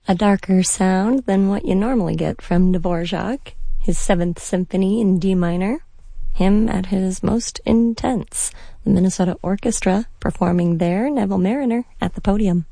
A darker sound than what you normally get from Dvorak, his Seventh Symphony in D minor. Him at his most intense. The Minnesota Orchestra performing there, Neville Mariner at the podium.